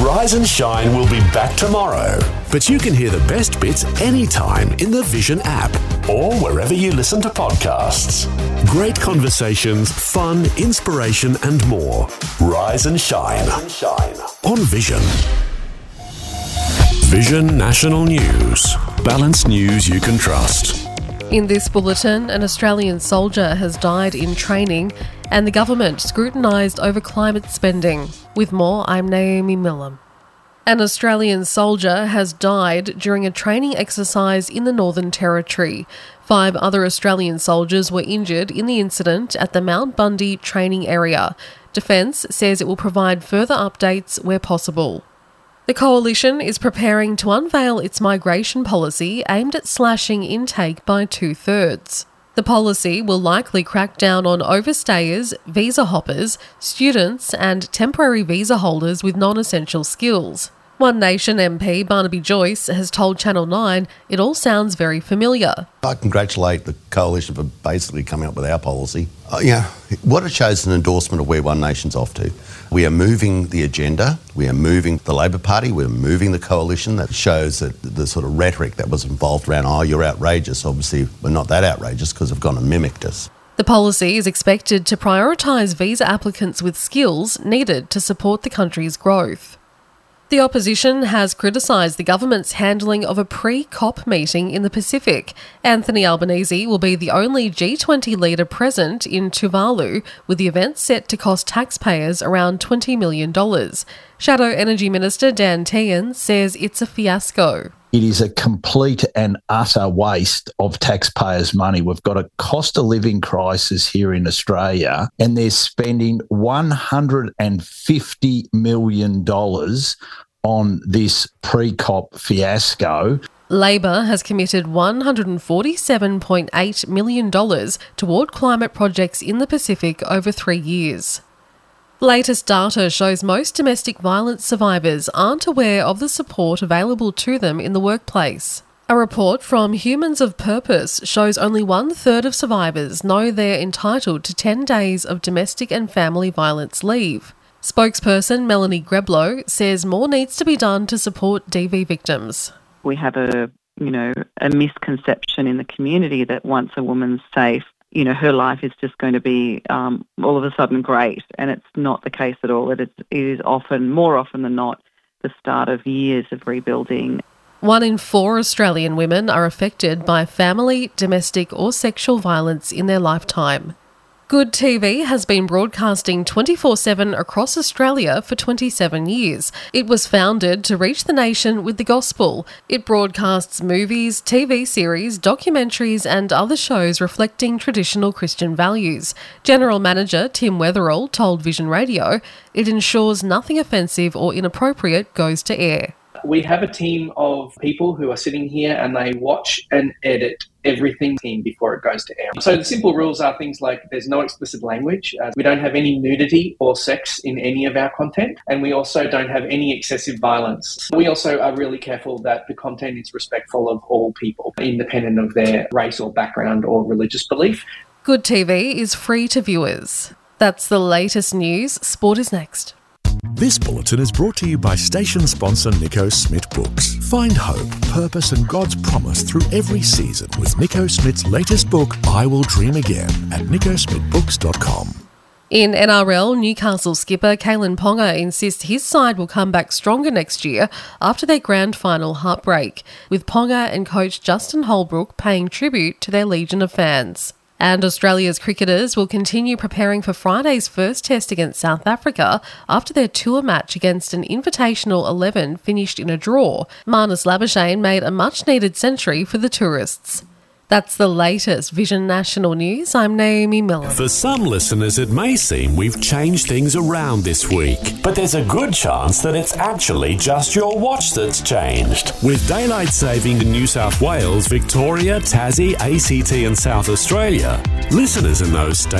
Rise and Shine will be back tomorrow. But you can hear the best bits anytime in the Vision app or wherever you listen to podcasts. Great conversations, fun, inspiration and more. Rise and Shine on Vision. Vision National News. Balanced news you can trust. In this bulletin, an Australian soldier has died in training and the government scrutinised over climate spending. With more, I'm Naomi Millam. An Australian soldier has died during a training exercise in the Northern Territory. 5 other Australian soldiers were injured in the incident at the Mount Bundy training area. Defence says it will provide further updates where possible. The Coalition is preparing to unveil its migration policy aimed at slashing intake by 2/3. The policy will likely crack down on overstayers, visa hoppers, students and temporary visa holders with non-essential skills. One Nation MP Barnaby Joyce has told Channel 9 it all sounds very familiar. I congratulate the Coalition for basically coming up with our policy. What it shows is an endorsement of where One Nation's off to. We are moving the agenda, we are moving the Labor Party, we're moving the Coalition. That shows that the sort of rhetoric that was involved around, you're outrageous. Obviously, we're not that outrageous because they've gone and mimicked us. The policy is expected to prioritise visa applicants with skills needed to support the country's growth. The opposition has criticised the government's handling of a pre-COP meeting in the Pacific. Anthony Albanese will be the only G20 leader present in Tuvalu, with the event set to cost taxpayers around $20 million. Shadow Energy Minister Dan Tehan says it's a fiasco. It is a complete and utter waste of taxpayers' money. We've got a cost of living crisis here in Australia, and they're spending $150 million on this pre-COP fiasco. Labor has committed $147.8 million toward climate projects in the Pacific over 3 years. Latest data shows most domestic violence survivors aren't aware of the support available to them in the workplace. A report from Humans of Purpose shows only 1/3 of survivors know they're entitled to 10 days of domestic and family violence leave. Spokesperson Melanie Greblow says more needs to be done to support DV victims. We have a misconception in the community that once a woman's safe, her life is just going to be all of a sudden great, and it's not the case at all. It is often, more often than not, the start of years of rebuilding. 1 in 4 Australian women are affected by family, domestic or sexual violence in their lifetime. Good TV has been broadcasting 24/7 across Australia for 27 years. It was founded to reach the nation with the gospel. It broadcasts movies, TV series, documentaries and other shows reflecting traditional Christian values. General Manager Tim Wetherell told Vision Radio it ensures nothing offensive or inappropriate goes to air. We have a team of people who are sitting here and they watch and edit everything before it goes to air. So the simple rules are things like there's no explicit language, we don't have any nudity or sex in any of our content, and we also don't have any excessive violence. We also are really careful that the content is respectful of all people, independent of their race or background or religious belief. Good TV is free to viewers. That's the latest news. Sport is next. This bulletin is brought to you by station sponsor Nico Smith Books. Find hope, purpose and God's promise through every season with Nico Smith's latest book, I Will Dream Again, at nicosmithbooks.com. In NRL, Newcastle skipper Kalen Ponga insists his side will come back stronger next year after their grand final heartbreak, with Ponga and coach Justin Holbrook paying tribute to their legion of fans. And Australia's cricketers will continue preparing for Friday's first test against South Africa after their tour match against an Invitational 11 finished in a draw. Marnus Labuschagne made a much-needed century for the tourists. That's the latest Vision National News. I'm Naomi Millam. For some listeners, it may seem we've changed things around this week, but there's a good chance that it's actually just your watch that's changed. With daylight saving in New South Wales, Victoria, Tassie, ACT and South Australia, listeners in those states